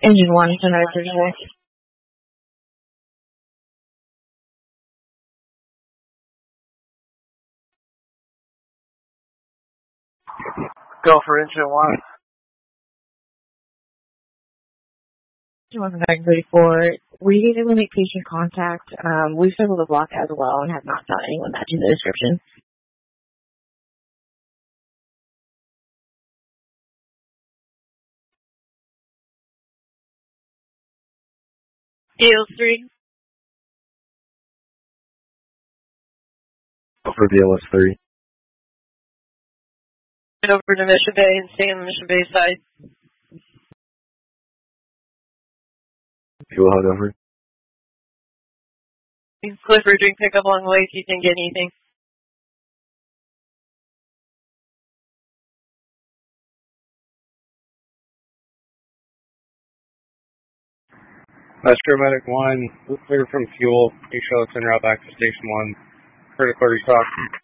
Engine 1, 1036. Go for engine 1. Engine 1 934. We need to make patient contact. We've settled the block as well and have not found anyone matching the description. Deal 3. Go for BLS 3. Get over to Mission Bay and stay on the Mission Bay side. Fuel hug over. Clifford, drink pickup along the way if you didn't get anything. Metro Medic 1, clear from fuel. Be show us en route back to Station 1. Critical restock.